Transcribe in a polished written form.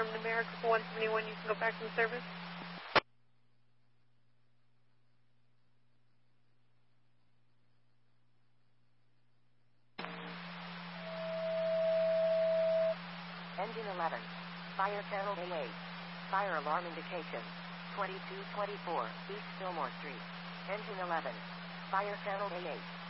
confirmed America 171, you can go back from service. Engine 11. Fire channel A8. Fire alarm indication. 2224 East Fillmore Street. Engine 11. Fire channel A8.